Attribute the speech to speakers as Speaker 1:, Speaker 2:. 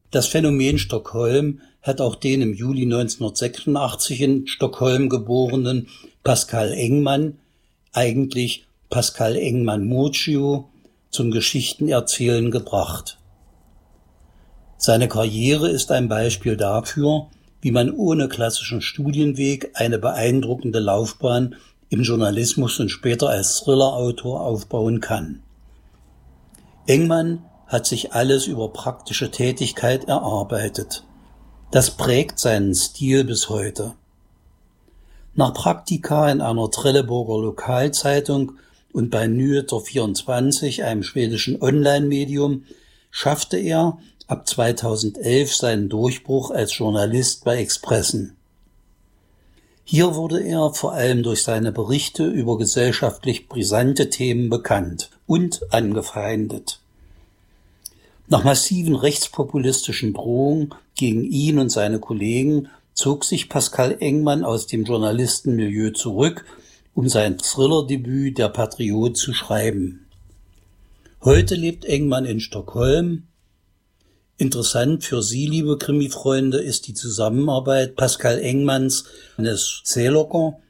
Speaker 1: Das Phänomen Stockholm hat auch den im Juli 1986 in Stockholm geborenen Pascal Engman, eigentlich Pascal Engman-Murcio, zum Geschichtenerzählen gebracht. Seine Karriere ist ein Beispiel dafür, wie man ohne klassischen Studienweg eine beeindruckende Laufbahn im Journalismus und später als Thriller-Autor aufbauen kann. Engman hat sich alles über praktische Tätigkeit erarbeitet. Das prägt seinen Stil bis heute. Nach Praktika in einer Trelleborger Lokalzeitung und bei Nyheter 24, einem schwedischen Online-Medium, schaffte er ab 2011 seinen Durchbruch als Journalist bei Expressen. Hier wurde er vor allem durch seine Berichte über gesellschaftlich brisante Themen bekannt und angefeindet. Nach massiven rechtspopulistischen Drohungen gegen ihn und seine Kollegen zog sich Pascal Engman aus dem Journalistenmilieu zurück, um sein Thrillerdebüt Der Patriot zu schreiben. Heute lebt Engman in Stockholm. Interessant für Sie, liebe Krimi-Freunde, ist die Zusammenarbeit Pascal Engmans, Hannes Seelocker